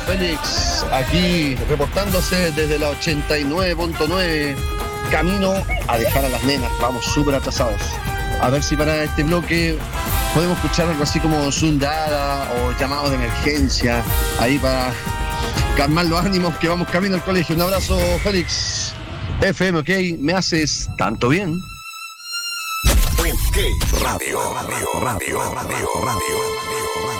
Félix, aquí reportándose desde la 89.9, camino a dejar a las nenas, vamos súper atrasados. A ver si para este bloque podemos escuchar algo así como Zundada o llamados de emergencia, ahí para calmar los ánimos que vamos camino al colegio. Un abrazo, Félix. FM, ok, me haces tanto bien. Ok, radio.